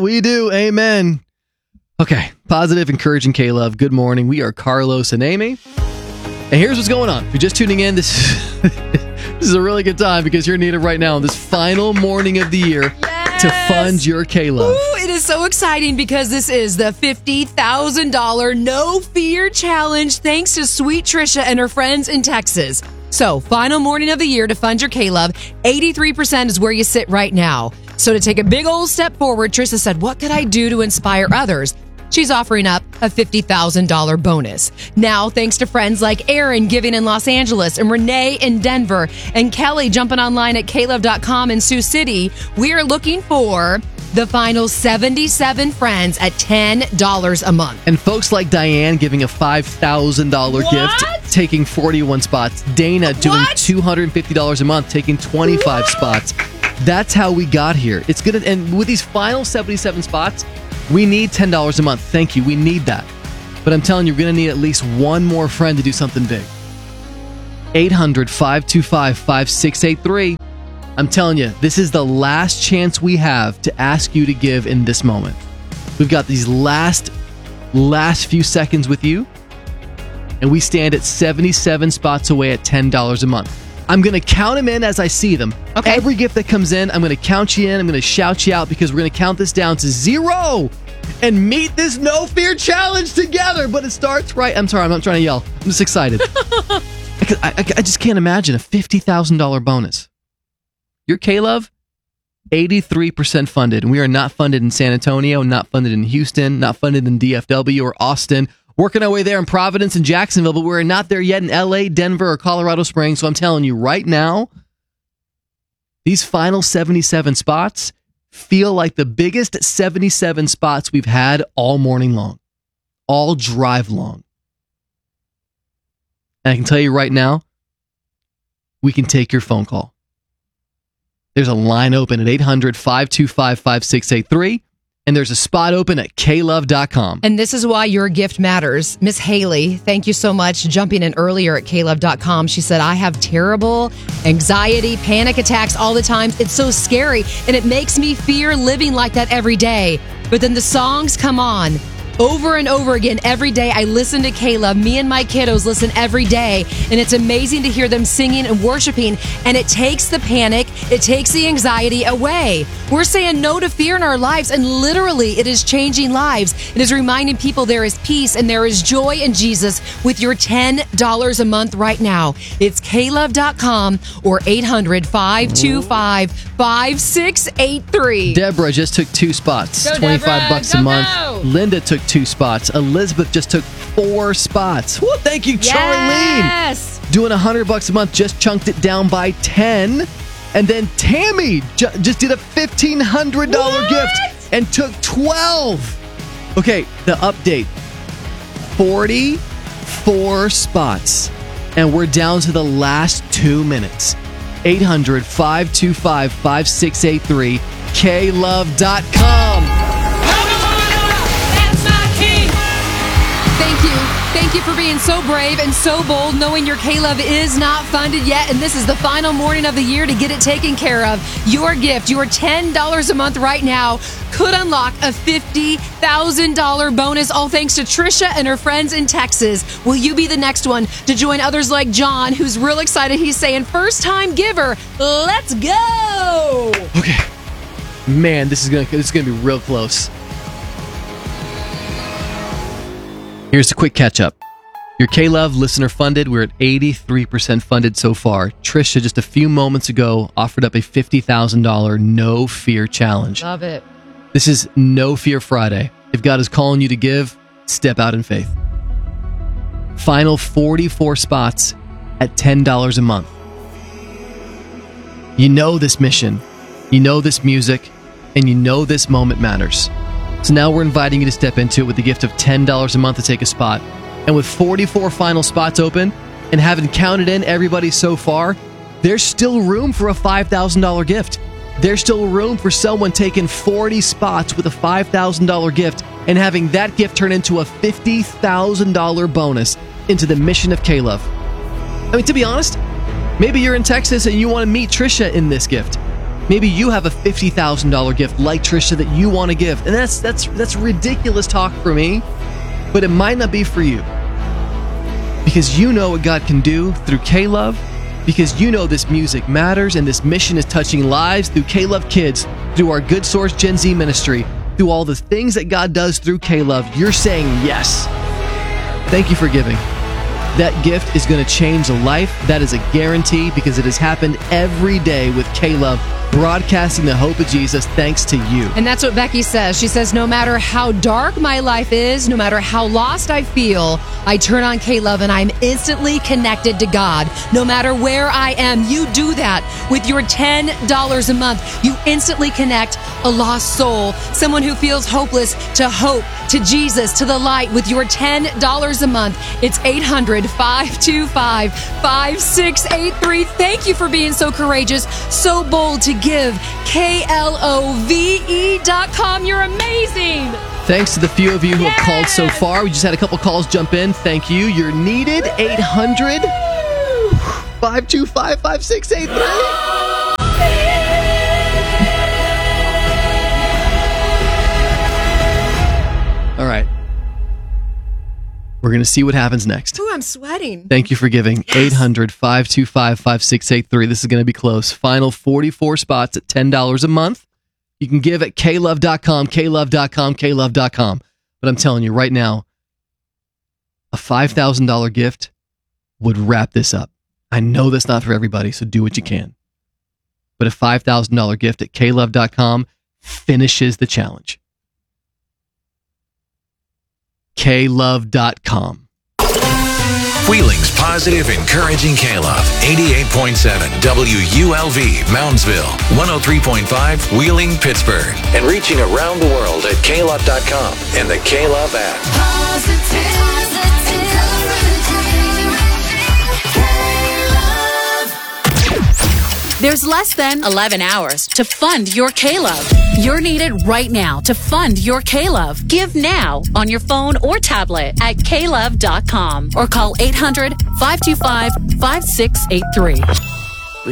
we do. Amen. Okay, positive, encouraging K-Love. Good morning. We are Carlos and Amy. And here's what's going on. If you're just tuning in, this is a really good time because you're needed right now on this final morning of the year to fund your K-Love. Ooh, it is so exciting because this is the $50,000 No Fear Challenge thanks to Sweet Trisha and her friends in Texas. So, final morning of the year to fund your K-Love. 83% is where you sit right now. So to take a big old step forward, Trisha said, what could I do to inspire others? She's offering up a $50,000 bonus. Now, thanks to friends like Aaron giving in Los Angeles and Renee in Denver and Kelly jumping online at klove.com in Sioux City, we are looking for the final 77 friends at $10 a month. And folks like Diane giving a $5,000 gift, taking 41 spots. Dana doing $250 a month, taking 25 spots. That's how we got here. It's good. And with these final 77 spots, we need $10 a month. Thank you. We need that. But I'm telling you, we're going to need at least one more friend to do something big. 800-525-5683. I'm telling you, this is the last chance we have to ask you to give in this moment. We've got these last few seconds with you, and we stand at 77 spots away at $10 a month. I'm going to count them in as I see them. Okay. Every gift that comes in, I'm going to count you in. I'm going to shout you out because we're going to count this down to 0 and meet this No Fear Challenge together. But it starts right. I'm sorry, I'm not trying to yell. I'm just excited. I just can't imagine a $50,000 bonus. Your K-Love, 83% funded. And we are not funded in San Antonio, not funded in Houston, not funded in DFW or Austin. Working our way there in Providence and Jacksonville, but we're not there yet in LA, Denver, or Colorado Springs. So I'm telling you right now, these final 77 spots feel like the biggest 77 spots we've had all morning long, all drive long. And I can tell you right now, we can take your phone call. There's a line open at 800-525-5683. And there's a spot open at klove.com. And this is why your gift matters. Miss Haley, thank you so much. Jumping in earlier at klove.com. She said, I have terrible anxiety, panic attacks all the time. It's so scary. And it makes me fear living like that every day. But then the songs come on. Over and over again, every day, I listen to K-Love. Me and my kiddos listen every day. And it's amazing to hear them singing and worshiping. And it takes the panic, it takes the anxiety away. We're saying no to fear in our lives. And literally, it is changing lives. It is reminding people there is peace and there is joy in Jesus with your $10 a month right now. It's klove.com or 800-525-5683. Deborah just took 2 spots, Go, 25 Deborah. bucks Go, a month. go. Linda took 2 spots. Elizabeth just took 4 spots. Well, thank you, Charlene. Yes. Doing $100 a month, just chunked it down by 10. And then Tammy just did a $1,500 gift and took 12. Okay, the update. 44 spots. And we're down to the last 2 minutes. 800-525-5683. klove.com. Thank you for being so brave and so bold, knowing your K-Love is not funded yet, and this is the final morning of the year to get it taken care of. Your gift, your $10 a month right now, could unlock a $50,000 bonus, all thanks to Trisha and her friends in Texas. Will you be the next one to join others like John, who's real excited? He's saying, first-time giver, let's go! Okay. Man, this is gonna be real close. Here's a quick catch-up. Your K-Love listener funded. We're at 83% funded so far. Trisha, just a few moments ago, offered up a $50,000 No Fear Challenge. Love it. This is No Fear Friday. If God is calling you to give, step out in faith. Final 44 spots at $10 a month. You know this mission, you know this music, and you know this moment matters. So now we're inviting you to step into it with the gift of $10 a month to take a spot. And with 44 final spots open, and having counted in everybody so far, there's still room for a $5,000 gift. There's still room for someone taking 40 spots with a $5,000 gift and having that gift turn into a $50,000 bonus into the mission of K-Love. I mean, to be honest, maybe you're in Texas and you want to meet Trisha in this gift. Maybe you have a $50,000 gift like Trisha that you want to give. And that's ridiculous talk for me, but it might not be for you. Because you know what God can do through K-Love, because you know this music matters and this mission is touching lives through K-Love Kids, through our Good Source Gen Z ministry, through all the things that God does through K-Love. You're saying yes. Thank you for giving. That gift is going to change a life. That is a guarantee, because it has happened every day with K-Love, broadcasting the hope of Jesus thanks to you. And that's what Becky says. She says, no matter how dark my life is, no matter how lost I feel, I turn on K-Love and I'm instantly connected to God. No matter where I am, you do that with your $10 a month. You instantly connect a lost soul, someone who feels hopeless, to hope, to Jesus, to the light with your $10 a month. It's 800-525-5683. Thank you for being so courageous, so bold to give. KLOVE.com. You're amazing. Thanks to the few of you who have called so far. We just had a couple calls jump in. Thank you. You're needed. 800-525-5683. All right. We're going to see what happens next. Ooh, I'm sweating. Thank you for giving. 800-525-5683. This is going to be close. Final 44 spots at $10 a month. You can give at klove.com, klove.com, klove.com. But I'm telling you right now, a $5,000 gift would wrap this up. I know that's not for everybody, so do what you can. But a $5,000 gift at klove.com finishes the challenge. klove.com. Wheeling's positive, encouraging K-Love. 88.7 WULV, Moundsville. 103.5 Wheeling, Pittsburgh. And reaching around the world at klove.com and the K-Love app. There's less than 11 hours to fund your K-Love. You're needed right now to fund your K-Love. Give now on your phone or tablet at klove.com or call 800-525-5683.